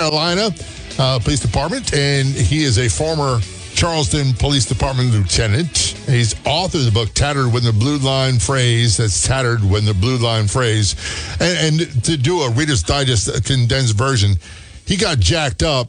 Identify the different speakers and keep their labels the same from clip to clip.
Speaker 1: Carolina Police Department, and he is a former Charleston Police Department lieutenant. He's author of the book Tattered When the Blue Line Phrase. That's Tattered When the Blue Line Phrase. And to do a Reader's Digest condensed version, he got jacked up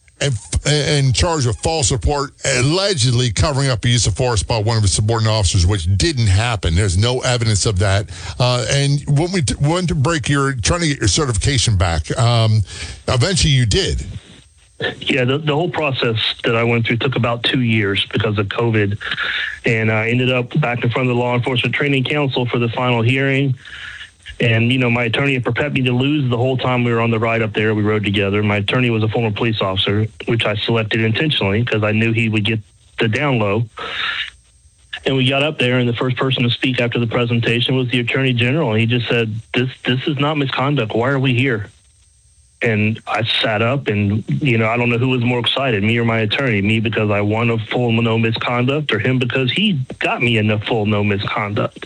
Speaker 1: and charged with false report, allegedly covering up the use of force by one of his subordinate officers, which didn't happen. There's no evidence of that. And when we went to break, you're trying to get your certification back. Eventually you did.
Speaker 2: Yeah, the whole process that I went through took about 2 years because of COVID. And I ended up back in front of the Law Enforcement Training Council for the final hearing. And, my attorney had prepared me to lose the whole time we were on the ride up there. We rode together. My attorney was a former police officer, which I selected intentionally because I knew he would get the down low. And we got up there, and the first person to speak after the presentation was the Attorney General. And he just said, this is not misconduct. Why are we here? And I sat up and, I don't know who was more excited, me or my attorney. Me because I won a full no misconduct, or him because he got me in a full no misconduct.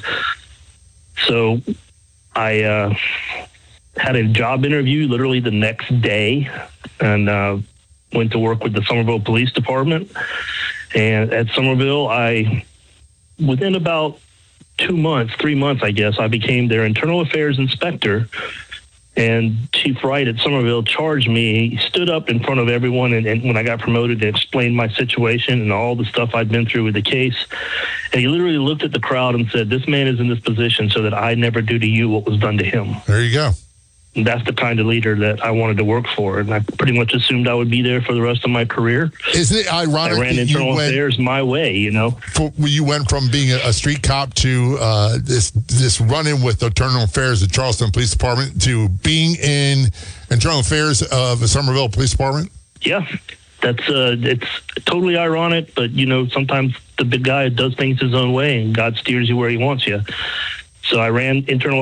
Speaker 2: So I had a job interview literally the next day and went to work with the Summerville Police Department. And at Summerville, within about 3 months, I guess, I became their internal affairs inspector. And Chief Wright at Summerville charged me. He stood up in front of everyone and when I got promoted, and explained my situation and all the stuff I'd been through with the case. And he literally looked at the crowd and said, this man is in this position so that I never do to you what was done to him.
Speaker 1: There you go.
Speaker 2: And that's the kind of leader that I wanted to work for. And I pretty much assumed I would be there for the rest of my career.
Speaker 1: Isn't it ironic
Speaker 2: I ran internal affairs my way,
Speaker 1: You went from being a street cop to this run-in with internal affairs at Charleston Police Department to being in internal affairs of the Summerville Police Department?
Speaker 2: Yeah, it's totally ironic, but, sometimes the big guy does things his own way and God steers you where he wants you. So I ran internal